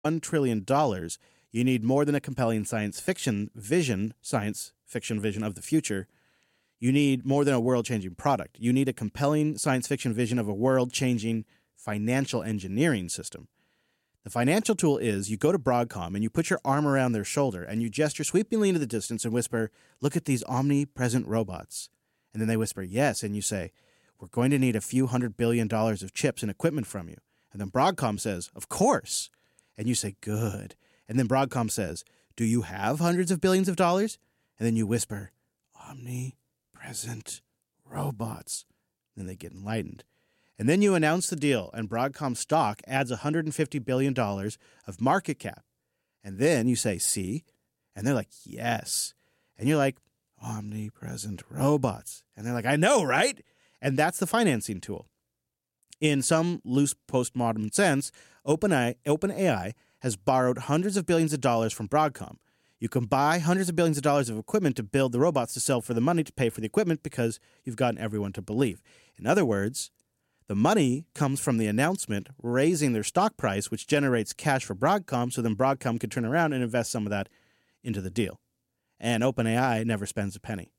$1 trillion, you need more than a compelling science fiction vision of the future. You need more than a world-changing product. You need a compelling science fiction vision of a world-changing financial engineering system. The financial tool is you go to Broadcom and you put your arm around their shoulder and you gesture sweepingly into the distance and whisper, "Look at these omnipresent robots." And then they whisper, "Yes." And you say, "We're going to need a few $100 billion of chips and equipment from you." And then Broadcom says, "Of course." And you say, "Good." And then Broadcom says, "Do you have hundreds of billions of dollars?" And then you whisper, "Omnipresent robots." And then they get enlightened. And then you announce the deal, and Broadcom stock adds $150 billion of market cap. And then you say, "See?" And they're like, "Yes." And you're like, "Omnipresent robots." And they're like, "I know, right?" And that's the financing tool. In some loose postmodern sense, OpenAI has borrowed hundreds of billions of dollars from Broadcom. You can buy hundreds of billions of dollars of equipment to build the robots to sell for the money to pay for the equipment because you've gotten everyone to believe. In other words, the money comes from the announcement raising their stock price, which generates cash for Broadcom, so then Broadcom can turn around and invest some of that into the deal. And OpenAI never spends a penny.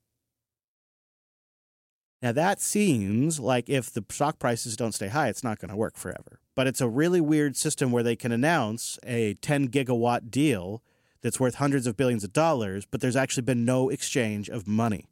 Now, that seems like if the stock prices don't stay high, it's not going to work forever. But it's a really weird system where they can announce a 10-gigawatt deal that's worth hundreds of billions of dollars, but there's actually been no exchange of money.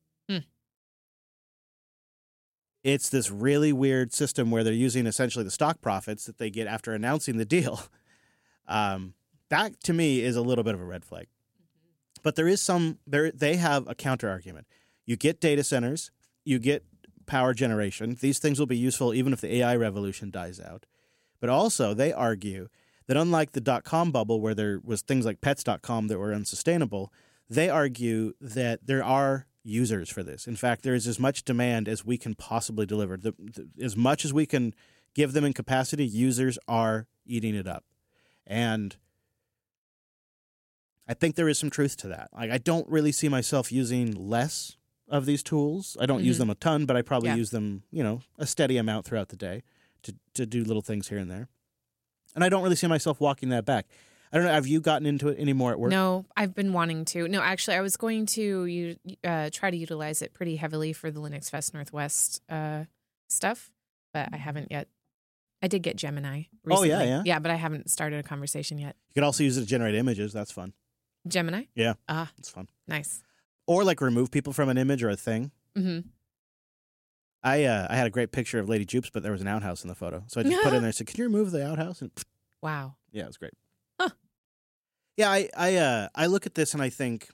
It's this really weird system where they're using essentially the stock profits that they get after announcing the deal. That, to me, is a little bit of a red flag. But there is they have a counter argument. You get data centers, you get power generation. These things will be useful even if the AI revolution dies out. But also, they argue that unlike the dot-com bubble where there was things like pets.com that were unsustainable, they argue that there are users for this. In fact, there is as much demand as we can possibly deliver. As much as we can give them in capacity, users are eating it up. And I think there is some truth to that. Like, I don't really see myself using less of these tools. I don't use them a ton, but I probably use them, a steady amount throughout the day to do little things here and there. And I don't really see myself walking that back. I don't know. Have you gotten into it anymore at work? No, I've been wanting to. No, actually, I was going to try to utilize it pretty heavily for the Linux Fest Northwest stuff, but I haven't yet. I did get Gemini recently. Oh, yeah? Yeah, but I haven't started a conversation yet. You could also use it to generate images. That's fun. Gemini? Yeah. It's fun. Nice. Or like remove people from an image or a thing. Mm-hmm. I had a great picture of Lady Jupes, but there was an outhouse in the photo. So I just put it in there and said, "Can you remove the outhouse?" And wow. Yeah, it was great. Huh. Yeah, I look at this and I think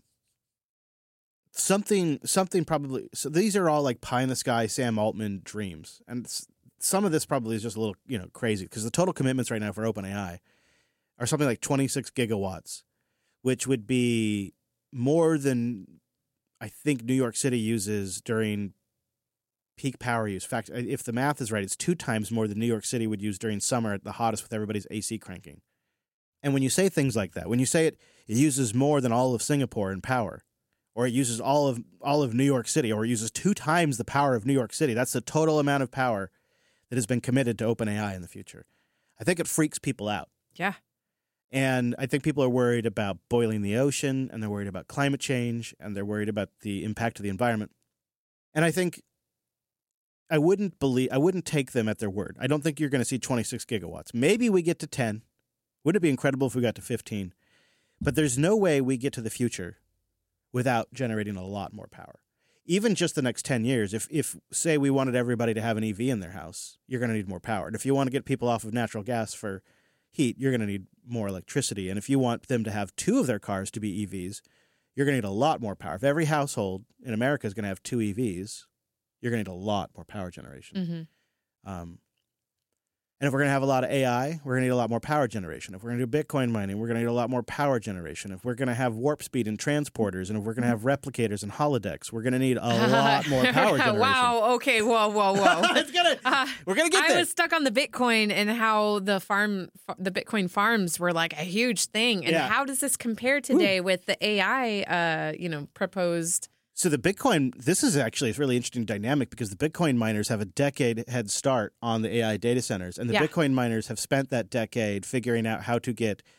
something probably. So these are all like pie in the sky Sam Altman dreams, and some of this probably is just a little crazy because the total commitments right now for OpenAI are something like 26 gigawatts, which would be more than I think New York City uses during peak power use. In fact, if the math is right, it's 2 times more than New York City would use during summer at the hottest with everybody's AC cranking. And when you say things like that, when you say it uses more than all of Singapore in power, or it uses all of New York City, or it uses 2 times the power of New York City, that's the total amount of power that has been committed to OpenAI in the future. I think it freaks people out. Yeah. And I think people are worried about boiling the ocean, and they're worried about climate change, and they're worried about the impact of the environment. And I think I wouldn't take them at their word. I don't think you're going to see 26 gigawatts. Maybe we get to 10. Wouldn't it be incredible if we got to 15? But there's no way we get to the future without generating a lot more power. Even just the next 10 years, if say we wanted everybody to have an EV in their house, you're going to need more power. And if you want to get people off of natural gas for heat, you're going to need more electricity. And if you want them to have 2 of their cars to be EVs, you're going to need a lot more power. If every household in America is going to have 2 EVs, you're going to need a lot more power generation. Mm-hmm. And if we're going to have a lot of AI, we're going to need a lot more power generation. If we're going to do Bitcoin mining, we're going to need a lot more power generation. If we're going to have warp speed and transporters, and if we're going to have replicators and holodecks, we're going to need a lot more power generation. Wow. Okay. Whoa. We're going to get there. I was stuck on the Bitcoin and how the Bitcoin farms were like a huge thing. And how does this compare today with the AI, proposed So the Bitcoin, this is actually a really interesting dynamic because the Bitcoin miners have a decade head start on the AI data centers. And the Bitcoin miners have spent that decade figuring out how to get